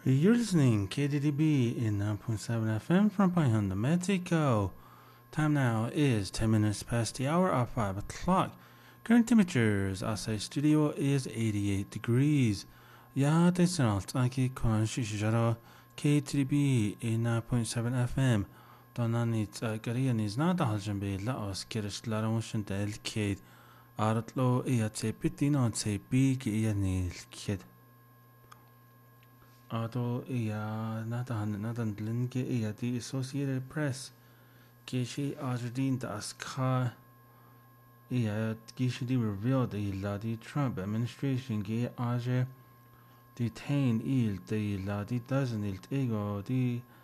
You're listening KDDB in 9.7 FM from Payanda, Mexico. Time now is 10 minutes past the hour of 5 o'clock. Current temperatures outside studio is 88 degrees. Ja, det är allt. Aki konan shishijaro KTDB in 9.7 FM. Donanit Korean is not a haljanbe laos kirish laramoshan del kid. Aratlo iya te pitino te big iya nil kid. Auto iya nadan linke iya the Associated Press. Gishi Ajardin das ka iya gishi revealed the Trump administration ge aje detain il de la di dozen il ego di